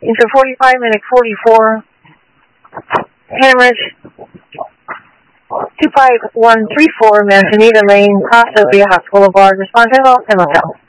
into 45 minute 44, Hemorrhage, 25134, Manzanita Lane, Costa Viejas Boulevard, Response, hello, and hotel.